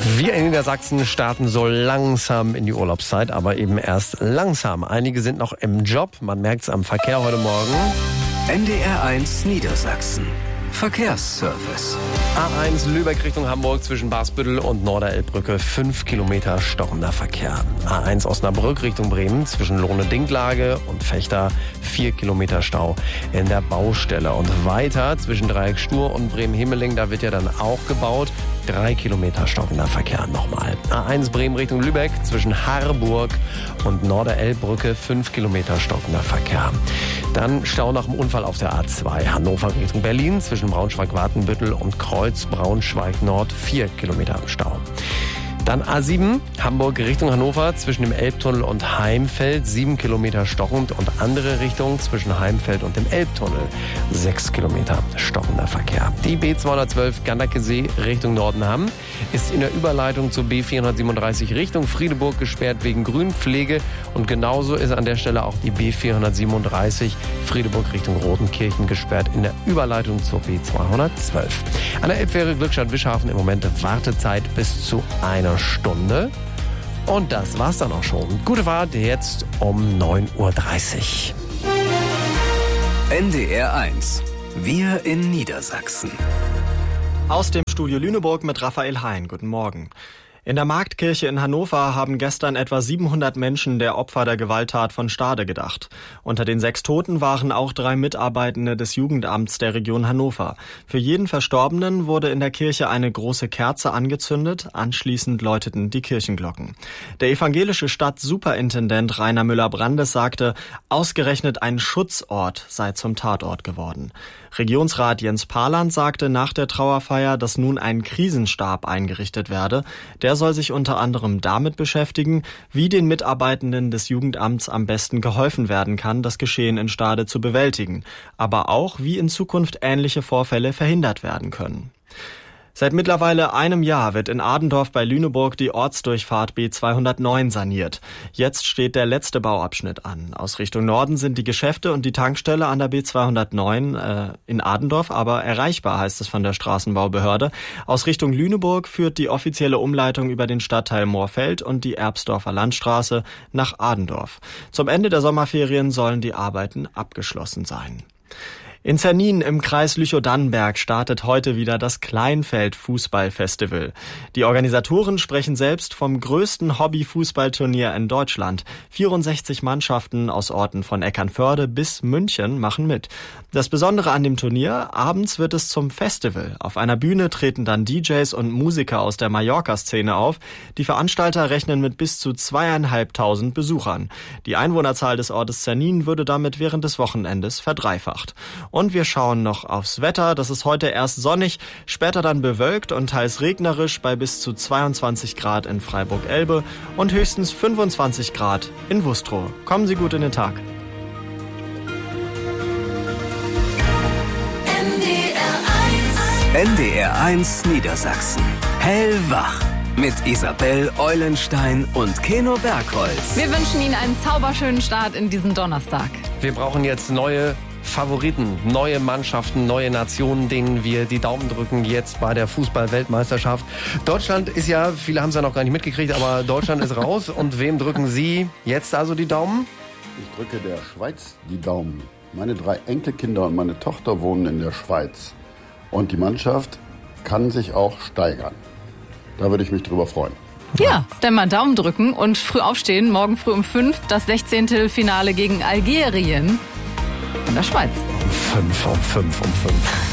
Wir in Niedersachsen starten so langsam in die Urlaubszeit, aber eben erst langsam. Einige sind noch im Job, man merkt es am Verkehr heute Morgen. NDR1 Niedersachsen. Verkehrsservice. A1 Lübeck Richtung Hamburg zwischen Basbüttel und Norderelbbrücke 5 Kilometer stockender Verkehr. A1 Osnabrück Richtung Bremen zwischen Lohne-Dinklage und Vechta 4 Kilometer Stau in der Baustelle. Und weiter zwischen Dreieck Stur und Bremen-Himmeling, da wird ja dann auch gebaut. 3 Kilometer stockender Verkehr nochmal. A1 Bremen Richtung Lübeck zwischen Harburg und Norderelbbrücke 5 Kilometer stockender Verkehr. Dann Stau nach dem Unfall auf der A2 Hannover Richtung Berlin zwischen Braunschweig-Wartenbüttel und Kreuz Braunschweig Nord 4 Kilometer Stau. Dann A7 Hamburg Richtung Hannover zwischen dem Elbtunnel und Heimfeld 7 Kilometer stockend und andere Richtung zwischen Heimfeld und dem Elbtunnel 6 Kilometer stockender Verkehr. Die B212 Gandakesee Richtung Nordenham ist in der Überleitung zur B437 Richtung Friedeburg gesperrt wegen Grünpflege und genauso ist an der Stelle auch die B437 Friedeburg Richtung Rodenkirchen gesperrt in der Überleitung zur B212. An der Elbfähre Glückstadt-Wischhafen im Moment Wartezeit bis zu einer Stunde. Und das war's dann auch schon. Gute Fahrt jetzt um 9:30 Uhr. NDR1. Wir in Niedersachsen. Aus dem Studio Lüneburg mit Raphael Hein. Guten Morgen. In der Marktkirche in Hannover haben gestern etwa 700 Menschen der Opfer der Gewalttat von Stade gedacht. Unter den 6 Toten waren auch 3 Mitarbeitende des Jugendamts der Region Hannover. Für jeden Verstorbenen wurde in der Kirche eine große Kerze angezündet. Anschließend läuteten die Kirchenglocken. Der evangelische Stadtsuperintendent Rainer Müller-Brandes sagte, ausgerechnet ein Schutzort sei zum Tatort geworden. Regionsrat Jens Paland sagte nach der Trauerfeier, dass nun ein Krisenstab eingerichtet werde. Der soll sich unter anderem damit beschäftigen, wie den Mitarbeitenden des Jugendamts am besten geholfen werden kann, das Geschehen in Stade zu bewältigen, aber auch, wie in Zukunft ähnliche Vorfälle verhindert werden können. Seit mittlerweile einem Jahr wird in Adendorf bei Lüneburg die Ortsdurchfahrt B209 saniert. Jetzt steht der letzte Bauabschnitt an. Aus Richtung Norden sind die Geschäfte und die Tankstelle an der B209 in Adendorf aber erreichbar, heißt es von der Straßenbaubehörde. Aus Richtung Lüneburg führt die offizielle Umleitung über den Stadtteil Moorfeld und die Erbsdorfer Landstraße nach Adendorf. Zum Ende der Sommerferien sollen die Arbeiten abgeschlossen sein. In Zernin im Kreis Lüchow-Dannenberg startet heute wieder das Kleinfeld-Fußball-Festival. Die Organisatoren sprechen selbst vom größten Hobby-Fußballturnier in Deutschland. 64 Mannschaften aus Orten von Eckernförde bis München machen mit. Das Besondere an dem Turnier, abends wird es zum Festival. Auf einer Bühne treten dann DJs und Musiker aus der Mallorca-Szene auf. Die Veranstalter rechnen mit bis zu 2.500 Besuchern. Die Einwohnerzahl des Ortes Zernin würde damit während des Wochenendes verdreifacht. Und wir schauen noch aufs Wetter. Das ist heute erst sonnig, später dann bewölkt und teils regnerisch bei bis zu 22 Grad in Freiburg-Elbe und höchstens 25 Grad in Wustrow. Kommen Sie gut in den Tag. NDR1 Niedersachsen. Hellwach. Mit Isabel Eulenstein und Keno Bergholz. Wir wünschen Ihnen einen zauberschönen Start in diesen Donnerstag. Wir brauchen jetzt neue Favoriten, neue Mannschaften, neue Nationen, denen wir die Daumen drücken jetzt bei der Fußball-Weltmeisterschaft. Deutschland ist ja, viele haben es ja noch gar nicht mitgekriegt, aber Deutschland ist raus. Und wem drücken Sie jetzt also die Daumen? Ich drücke der Schweiz die Daumen. Meine 3 Enkelkinder und meine Tochter wohnen in der Schweiz. Und die Mannschaft kann sich auch steigern. Da würde ich mich drüber freuen. Ja, dann mal Daumen drücken und früh aufstehen. Morgen früh um 5 das 16. Finale gegen Algerien. In der Schweiz. Um 5.